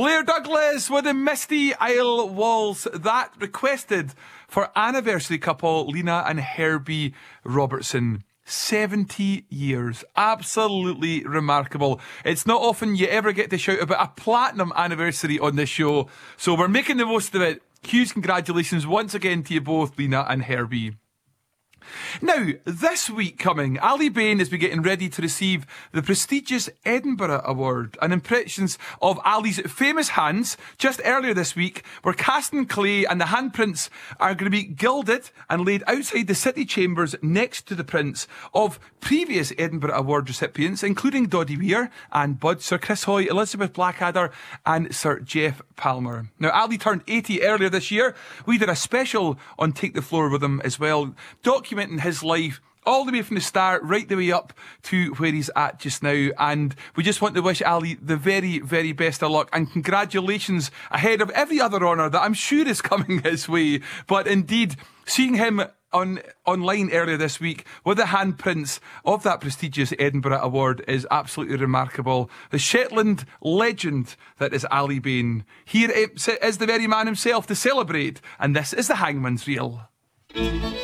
Blair Douglas with the Misty Isle Waltz. That requested for anniversary couple Lena and Herbie Robertson. 70 years. Absolutely remarkable. It's not often you ever get to shout about a platinum anniversary on this show, so we're making the most of it. Huge congratulations once again to you both, Lena and Herbie. Now, this week coming, Ali Bain has been getting ready to receive the prestigious Edinburgh Award, and impressions of Ali's famous hands just earlier this week were cast in clay, and the handprints are going to be gilded and laid outside the city chambers next to the prints of previous Edinburgh Award recipients, including Doddy Weir and Bud, Sir Chris Hoy, Elizabeth Blackadder and Sir Jeff Palmer. Now, Ali turned 80 earlier this year. We did a special on Take the Floor with him as well, documenting his life all the way from the start right the way up to where he's at just now, and we just want to wish Ali the very, very best of luck and congratulations ahead of every other honour that I'm sure is coming his way. But indeed, seeing him online earlier this week with the handprints of that prestigious Edinburgh Award is absolutely remarkable. The Shetland legend that is Ali Bain. Here is the very man himself to celebrate, and this is the Hangman's Reel.